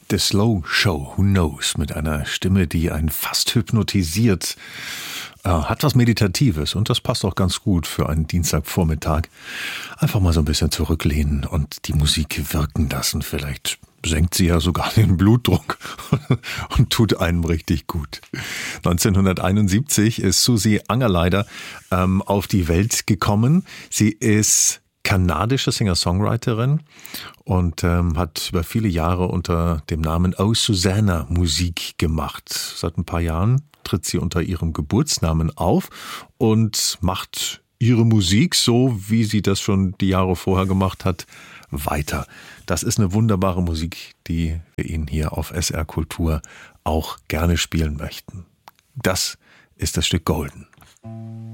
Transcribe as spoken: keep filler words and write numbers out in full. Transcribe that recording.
The Slow Show, Who Knows, mit einer Stimme, die einen fast hypnotisiert. Äh, hat was Meditatives und das passt auch ganz gut für einen Dienstagvormittag. Einfach mal so ein bisschen zurücklehnen und die Musik wirken lassen. Vielleicht senkt sie ja sogar den Blutdruck und tut einem richtig gut. neunzehnhunderteinundsiebzig ist Susie Angerleider ähm, auf die Welt gekommen. Sie ist kanadische Singer-Songwriterin und ähm, hat über viele Jahre unter dem Namen Oh Susanna Musik gemacht. Seit ein paar Jahren tritt sie unter ihrem Geburtsnamen auf und macht ihre Musik, so wie sie das schon die Jahre vorher gemacht hat, weiter. Das ist eine wunderbare Musik, die wir Ihnen hier auf S R Kultur auch gerne spielen möchten. Das ist das Stück Golden.